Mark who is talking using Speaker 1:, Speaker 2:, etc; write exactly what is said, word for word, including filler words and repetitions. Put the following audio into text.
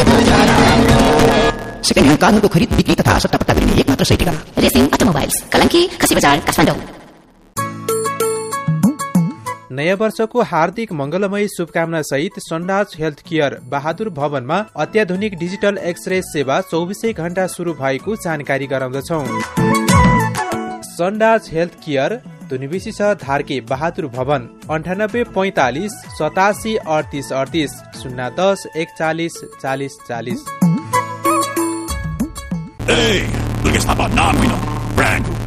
Speaker 1: Second hand कारहरूको खरिद बिक्री तथा सट्टापट्टा गरिने एक मात्र सही ठेगाना
Speaker 2: रेसिङ अटोमोबाइल्स, कलङ्की, खसी बजार, काठमाडौँ।
Speaker 3: नयाँ वर्षको हार्दिक मंगलमय शुभकामना सहित सन्डाज हेल्थ केयर बहादुर भवनमा अत्याधुनिक डिजिटल एक्सरे सेवा चौबिसै घण्टा शुरू भएको जानकारी गराउँदछौ। सन्डाज हेल्थ केयर धुनिबिसी छ धारके बहादुर भवन अन्ठानब्बे पैंतालिस सतासी अडतिस अडतिस शून्य दस एकचालिस चालिस चालिस।
Speaker 4: Hey, look at my banana, brand